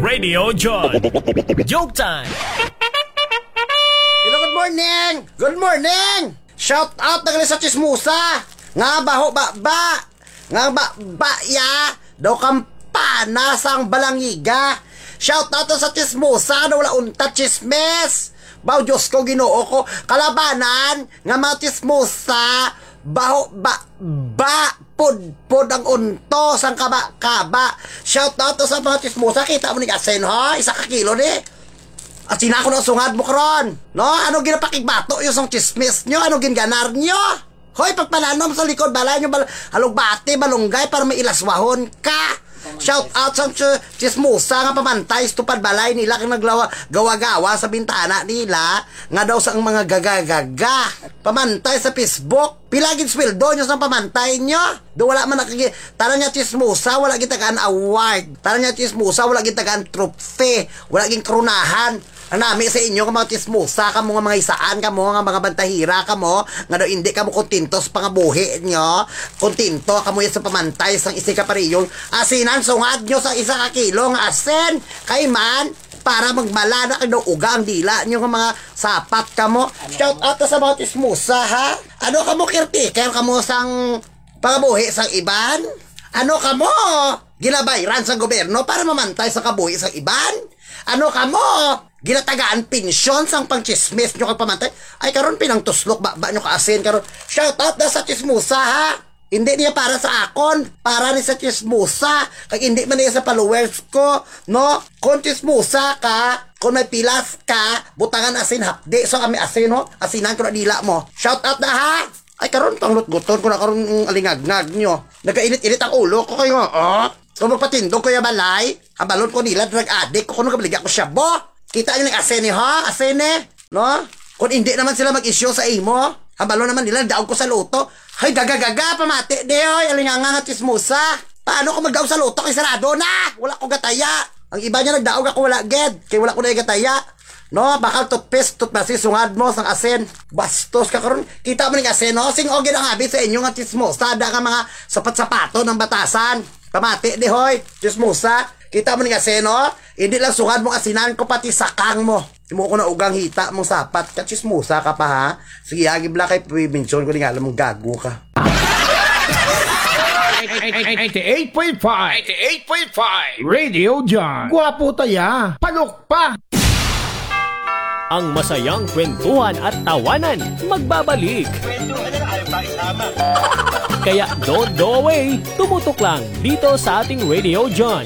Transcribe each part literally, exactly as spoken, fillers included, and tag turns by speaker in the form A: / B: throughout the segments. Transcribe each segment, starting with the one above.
A: Radio John. Joke time!
B: Hello, good morning! Good morning! Shout out na sa chismusa! Nga baho ba ba! Nga ba ba ya! Daw kampana sang balangiga! Shout out sa chismusa na wala unta chismes! Baw Diyos ko, ginoo ko, kalabanan nga mga chismusa! Baho ba ba pod pod ang unto sang kaba kaba. Shout out sa mga chismosa, kita mo ni Asen ha, isa ka kilo ni. At sina ko ng sungad mo karon. No, ano ginapakigbato yung sang chismis nyo, ano ginganar nyo? Hoy, pagpalanom sa likod balay nyo, bal halugbati, balunggay para may ilaswahon ka. Shout out sa chismosa nga pamantay stupad balay nila kang naglawa gawa-gawa sa bintana nila nga daw sa mga gagagaga. Pamantay sa Facebook. Pilagin sweldo nyo sa pamantay nyo. Do wala man nakagi. Tara niya chismosa, wala gitagaan award. Tara niya chismosa, wala gitagaan trophy. Wala ging krunahan. Ang nami sa inyo ka mga chismosa, ka mo nga mga isaan, ka mo nga mga bantahira, ka mo nga daw hindi ka mo kontento sa pangabuhi nyo. Kontento ka mo yan sa pamantay sang isi ka pariyong asinan sungad nyo sa isa ka kilo nga asin. Kay man para magmala na kayo uga ang dila nyo nga mga sapat ka mo. Shout out sa mga chismosa ha. Ano ka mo caretaker ka mo sang pangabuhi sang iban? Ano ka mo ginabayran sa gobyerno para mamantay sa kabuhi sang iban? Ano ka mo ginatagaan pensyon sang pangchismis nyo kang pamantay? Ay karon pinang tuslok ba, ba nyo kaasin karon. Shout out na sa chismosa ha. Hindi niya para sa akon, para ni sa chismosa. Kag hindi man niya sa followers ko, no? Kung chismosa ka, kung may pilas ka, butangan asin hapdi. So kami asin, no? Asinan ko na dila mo. Shout out na ha. Ay karon panglutguton ko na karon alingagngag nyo. Nagkainit-init ang ulo ko kayo, oh. So magpatindog ko yung balay. Ang balon ko nila, drug addict ko, kung nagabaligya ko siya, bo. Kita nyo ng asene ha? Asene? No? Kung hindi naman sila mag-issue sa imo, habalo naman nila, daog ko sa luto. Hay, gaga-gaga, pamati. De, hoy, alinganga nga chismosa. Paano ko magdaog sa luto? Kay sarado na. Wala ko gataya. Ang iba niya nagdaog ako, wala ged. Kaya wala ko na gataya. No, bakal toothpaste, toothpaste, sungad mo sang asen. Bastos ka karon. Kita mo ng asen, no? Sing oge ang habit sa inyo nga chismosa. Da ka mga sapat-sapato ng batasan. Pamati, de, hoy, chismosa. Kita mo ni kasi, no? Hindi lang sungad mo asinan ko, pati sakang mo. Mo ko na ugang hita mong sapat. Kachismusa ka pa, ha? Sige, agibla kay Pwibinson ko, di nga alam mong gago ka.
A: eighty-eight point five eighty-eight point five Radio John. Guwapo taya. Palok pa.
C: Ang masayang kwentuhan at tawanan magbabalik. Kaya don't go away. Tumutok lang dito sa ating Radio John.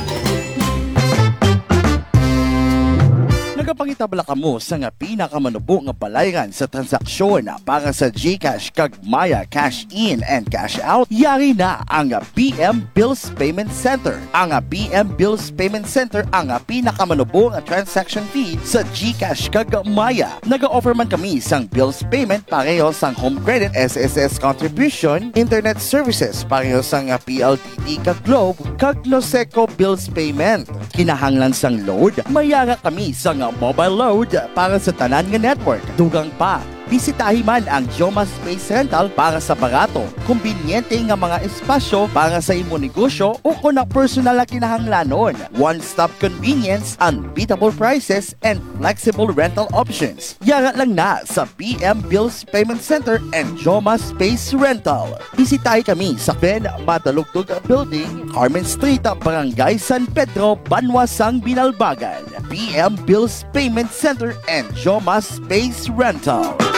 D: Nagapangitabla ka mo sa nga pinakamanubo nga balayran sa transaksyon para sa GCash kag Maya Cash In and Cash Out. Yari na ang B M Bills Payment Center. Ang B M Bills Payment Center ang pinakamanubo nga transaction fee sa GCash kag Maya. Naga-offer man kami sang bills payment pareho sang home credit, S S S contribution, internet services pareho sang P L D T kag Globe kag Noseco bills payment. Kinahanglan sang load, mayara kami sang mobile load para sa tanan nga network. Dugang pa, bisitahin man ang Joma Space Rental para sa barato, kumbinyente nga mga espasyo para sa imo negosyo o kung na personal na kinahanglanon. One-stop convenience, unbeatable prices, and flexible rental options. Yara lang na sa B M Bills Payment Center and Joma Space Rental. Bisitahin kami sa Ben Matalugtog Building, Carmen Street, Barangay San Pedro, Banwasang, Binalbagan. B M Bills Payment Center and Joma Space Rental.